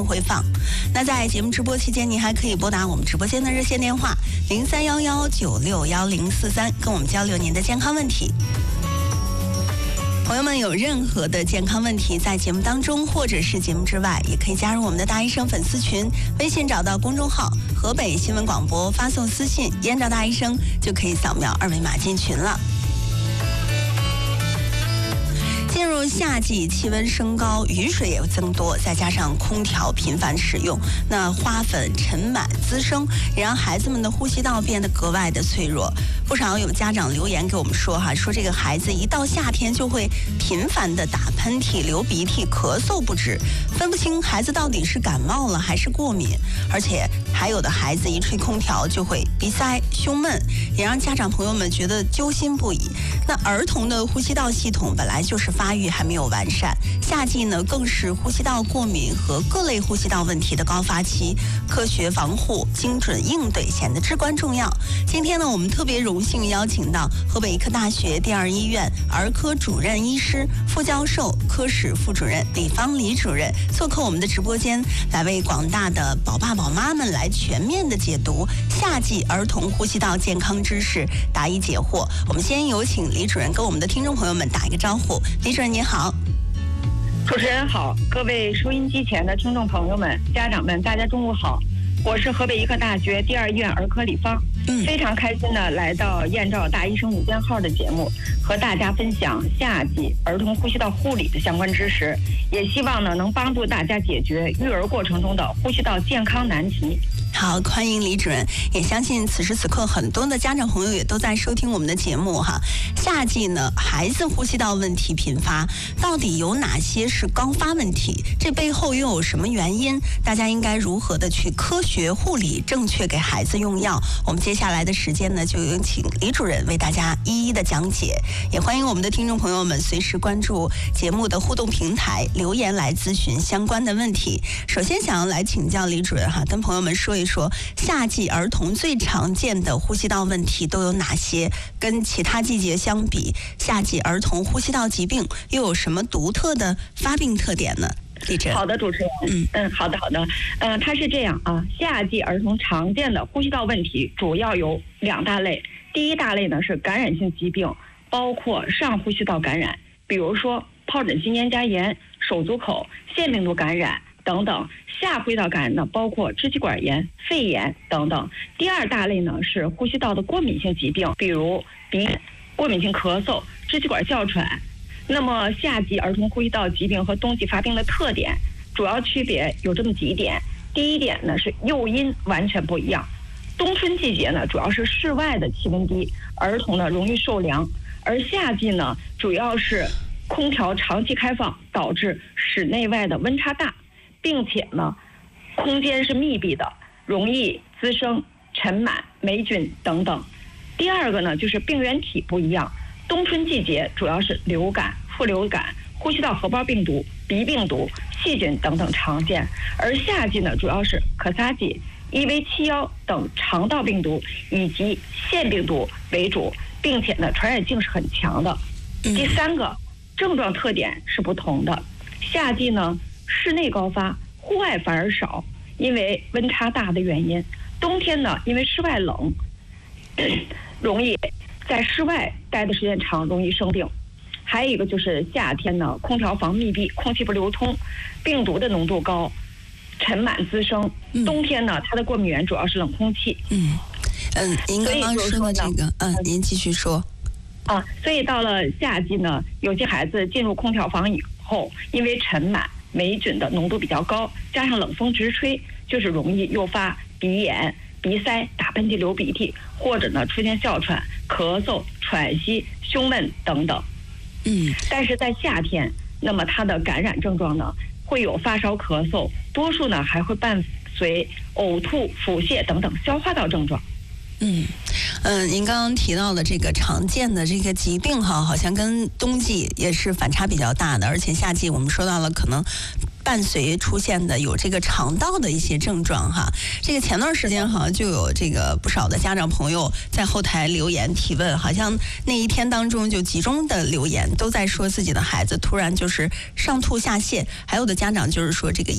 回放。那在节目直播期间，您还可以拨打我们直播间的热线电话0311961043，跟我们交流您的健康问题。朋友们有任何的健康问题，在节目当中或者是节目之外，也可以加入我们的大医生粉丝群，微信找到公众号河北新闻广播，发送私信燕赵大医生，就可以扫描二维码进群了。进入夏季，气温升高，雨水也增多，再加上空调频繁使用，那花粉、尘螨滋生，也让孩子们的呼吸道变得格外的脆弱。不少有家长留言给我们说说这个孩子一到夏天就会频繁的打喷嚏、流鼻涕、咳嗽不止，分不清孩子到底是感冒了还是过敏，而且还有的孩子一吹空调就会鼻塞、胸闷，也让家长朋友们觉得揪心不已。那儿童的呼吸道系统本来就是发育还没有完善，夏季呢更是呼吸道过敏和各类呼吸道问题的高发期，科学防护、精准应对显得至关重要。今天呢，我们特别荣幸邀请到河北医科大学第二医院儿科主任医师、副教授、科室副主任李芳李主任做客我们的直播间，来为广大的宝爸宝妈们来全面的解读夏季儿童呼吸道健康知识，答疑解惑。我们先有请李主任跟我们的听众朋友们打一个招呼。李主任您好。 主持人好，各位收音机前的听众朋友们、家长们，大家中午好。我是河北医科大学第二医院儿科李芳，非常开心的来到燕赵大医生午间号的节目，和大家分享夏季儿童呼吸道护理的相关知识，也希望呢能帮助大家解决育儿过程中的呼吸道健康难题。 好，欢迎李主任，也相信此时此刻很多的家长朋友也都在收听我们的节目哈。夏季呢，孩子呼吸道问题频发，到底有哪些是高发问题？这背后又有什么原因？大家应该如何的去科学护理，正确给孩子用药？我们接下来的时间呢，就有请李主任为大家一一的讲解。也欢迎我们的听众朋友们随时关注节目的互动平台，留言来咨询相关的问题。首先想要来请教李主任跟朋友们说一说夏季儿童最常见的呼吸道问题都有哪些？跟其他季节相比，夏季儿童呼吸道疾病又有什么独特的发病特点呢？李主任。 好的，主持人。好的。它是这样啊，夏季儿童常见的呼吸道问题主要有两大类。第一大类呢是感染性疾病，包括上呼吸道感染，比如说疱疹性咽颊炎、手足口、腺病毒感染等等。下呼吸道感染呢，包括支气管炎、肺炎等等。第二大类呢是呼吸道的过敏性疾病，比如鼻炎、过敏性咳嗽、支气管哮喘。那么夏季儿童呼吸道疾病和冬季发病的特点主要区别有这么几点。第一点呢是诱因完全不一样。冬春季节呢主要是室外的气温低，儿童呢容易受凉，而夏季呢主要是空调长期开放导致室内外的温差大，并且呢空间是密闭的，容易滋生尘螨、霉菌等等。第二个呢就是病原体不一样。冬春季节主要是流感、副流感、呼吸道合胞病毒、鼻病毒、细菌等等常见，而夏季呢主要是可萨季、EV71等肠道病毒以及腺病毒为主，并且呢传染性是很强的。第三个，症状特点是不同的。夏季呢室内高发，户外反而少，因为温差大的原因。冬天呢因为室外冷，容易在室外待的时间长，容易生病。还有一个就是夏天呢空调房密闭，空气不流通，病毒的浓度高，尘螨滋生。冬天呢它的过敏源主要是冷空气。 您刚刚说的这个您继续说。 所以到了夏季呢，有些孩子进入空调房以后，因为尘螨、霉菌的浓度比较高，加上冷风直吹，就是容易诱发鼻炎、鼻塞、打喷嚏、流鼻涕，或者呢出现哮喘、咳嗽、喘息、胸闷等等。但是在夏天，那么它的感染症状呢会有发烧、咳嗽，多数呢还会伴随呕吐、腹泻等等消化道症状。 您刚刚提到的这个常见的这个疾病好像跟冬季也是反差比较大的，而且夏季我们说到了可能伴随出现的有这个肠道的一些症状这个前段时间好像就有这个不少的家长朋友在后台留言提问，好像那一天当中就集中的留言都在说自己的孩子突然就是上吐下泻，还有的家长就是说这个